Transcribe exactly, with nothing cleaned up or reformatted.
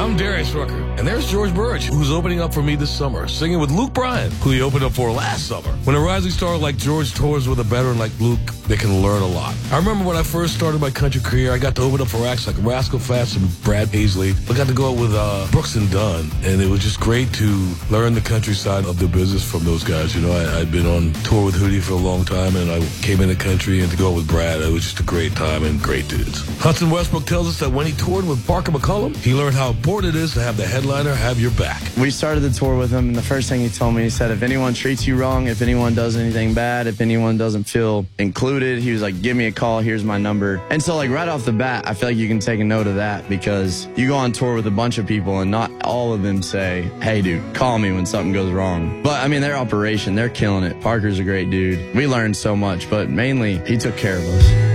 I'm Darius Rucker, and there's George Burch, who's opening up for me this summer, singing with Luke Bryan, who he opened up for last summer. When a rising star like George tours with a veteran like Luke, they can learn a lot. I remember when I first started my country career, I got to open up for acts like Rascal Flatts and Brad Paisley. I got to go out with uh, Brooks and Dunn, and it was just great to learn the countryside of the business from those guys. You know, I, I'd been on tour with Hootie for a long time, and I came in the country, and to go out with Brad, it was just a great time and great dudes. Hudson Westbrook tells us that when he toured with Parker McCollum, he learned how important it is to have the headliner have your back. We started the tour with him, and the first thing he told me, he said, if anyone treats you wrong, if anyone does anything bad, if anyone doesn't feel included, he was like, give me a call, here's my number. And so like right off the bat, I feel like you can take a note of that, because you go on tour with a bunch of people and not all of them say, hey dude, call me when something goes wrong. But I mean, their operation, they're killing it. Parker's a great dude. We learned so much, but mainly he took care of us.